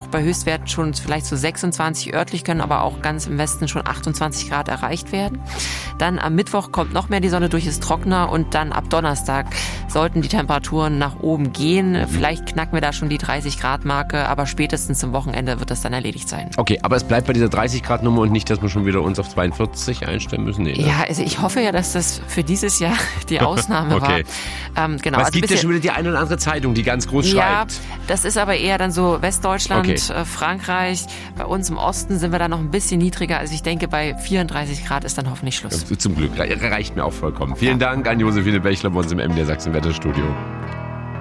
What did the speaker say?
bei Höchstwerten schon vielleicht so 26 örtlich, können aber auch ganz im Westen schon 28 Grad erreicht werden. Dann am Mittwoch kommt noch mehr die Sonne durch, ist trockener und dann ab Donnerstag sollten die Temperaturen nach oben gehen. Vielleicht knacken wir da schon die 30 Grad Marke, aber spätestens zum Wochenende wird das dann erledigt sein. Okay, aber es bleibt bei dieser 30 Grad Nummer und nicht, dass wir schon wieder uns auf 42 einstellen müssen? Nee, ne? Ja, also ich hoffe ja, dass das für dieses Jahr die Ausnahme okay. war. Genau. Es gibt ja schon wieder die eine oder andere Zeitung, die ganz groß schreibt. Ja, das ist aber eher dann so Westdeutschland, okay. Frankreich. Bei uns im Osten sind wir da noch ein bisschen niedriger. Also ich denke, bei 34 Grad ist dann hoffentlich Schluss. Zum Glück, reicht mir auch vollkommen. Vielen Dank an Josephine Bechler bei uns im MDR Sachsen-Wetter-Studio.